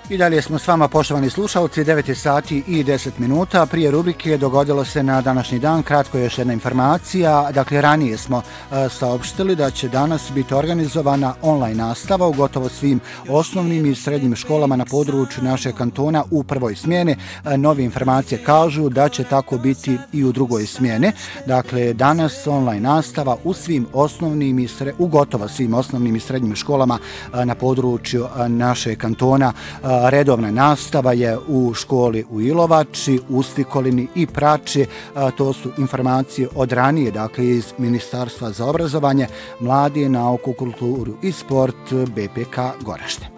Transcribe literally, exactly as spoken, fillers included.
I dalje smo s vama, poštovani slušalci, devet je sati i deset minuta. Prije rubrike dogodilo se na današnji dan, kratko još jedna informacija. Dakle, ranije smo e, saopštili da će danas biti organizovana online nastava u gotovo svim osnovnim i srednjim školama na području našeg kantona u prvoj smjeni. E, nove informacije kažu da će tako biti i u drugoj smjeni. Dakle, danas online nastava u svim osnovnim i sre, u gotovo svim osnovnim i srednjim školama e, na području e, našeg kantona. E, Redovna nastava je u školi u Ilovači, u Stikolini i Prači. To su informacije od ranije, dakle iz Ministarstva za obrazovanje, mlade, nauku, kulturu i sport B P K Goražde.